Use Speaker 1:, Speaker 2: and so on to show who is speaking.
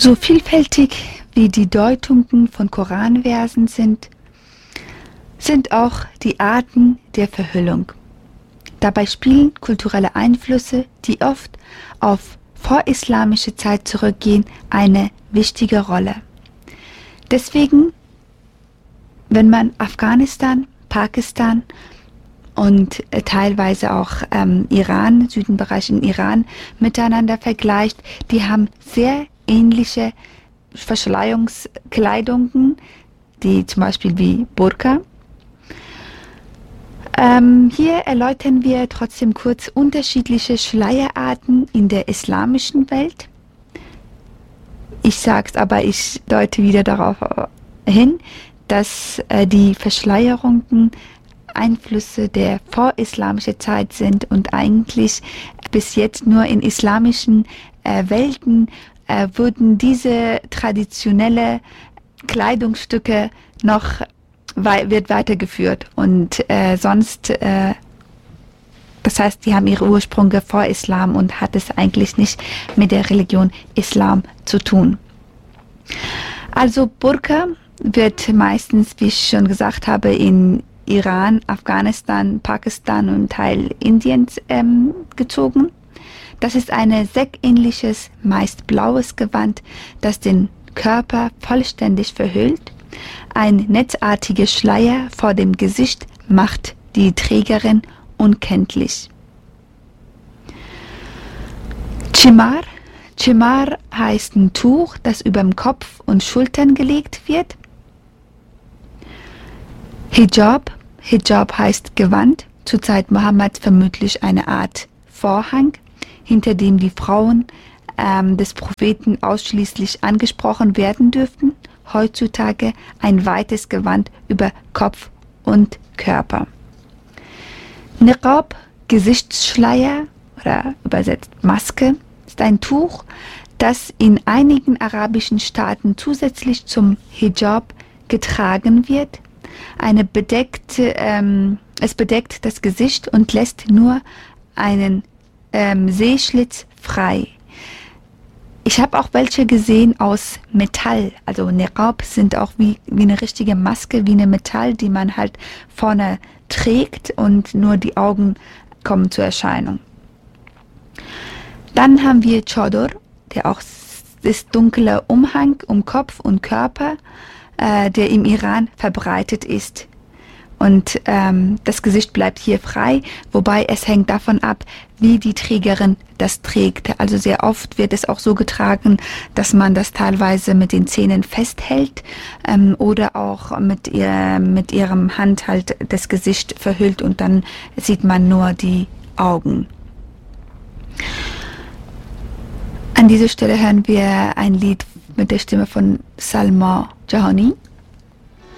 Speaker 1: So vielfältig wie die Deutungen von Koranversen sind auch die Arten der Verhüllung. Dabei spielen kulturelle Einflüsse, die oft auf vorislamische Zeit zurückgehen, eine wichtige Rolle. Deswegen, wenn man Afghanistan, Pakistan und teilweise auch Iran, Südenbereich in Iran miteinander vergleicht, die haben sehr ähnliche Verschleierungskleidungen, die zum Beispiel wie Burka. Hier erläutern wir trotzdem kurz unterschiedliche Schleierarten in der islamischen Welt. Ich sag's, aber ich deute wieder darauf hin, dass die Verschleierungen Einflüsse der vorislamischen Zeit sind und eigentlich bis jetzt nur in islamischen Welten wurden diese traditionelle Kleidungsstücke noch wird weitergeführt und sonst, das heißt, die haben ihre Ursprünge vor Islam und hat es eigentlich nicht mit der Religion Islam zu tun. Also Burka wird meistens, wie ich schon gesagt habe, in Iran, Afghanistan, Pakistan und Teil Indiens gezogen. Das ist ein säckähnliches, meist blaues Gewand, das den Körper vollständig verhüllt. Ein netzartiger Schleier vor dem Gesicht macht die Trägerin unkenntlich. Chimar. Chimar heißt ein Tuch, das über dem Kopf und Schultern gelegt wird. Hijab. Hijab heißt Gewand, zur Zeit Mohammeds vermutlich eine Art Vorhang, hinter dem die Frauen des Propheten ausschließlich angesprochen werden dürften. Heutzutage ein weites Gewand über Kopf und Körper. Niqab, Gesichtsschleier oder übersetzt Maske, ist ein Tuch, das in einigen arabischen Staaten zusätzlich zum Hijab getragen wird. Es bedeckt das Gesicht und lässt nur einen Sehschlitz frei. Ich habe auch welche gesehen aus Metall, also Niqab sind auch wie eine richtige Maske, wie eine Metall, die man halt vorne trägt und nur die Augen kommen zur Erscheinung. Dann haben wir Chador, der auch ist dunkler Umhang um Kopf und Körper, der im Iran verbreitet ist. Und das Gesicht bleibt hier frei, wobei es hängt davon ab, wie die Trägerin das trägt. Also sehr oft wird es auch so getragen, dass man das teilweise mit den Zähnen festhält oder auch mit ihrem Hand halt das Gesicht verhüllt und dann sieht man nur die Augen. An dieser Stelle hören wir ein Lied mit der Stimme von Salma Jahani.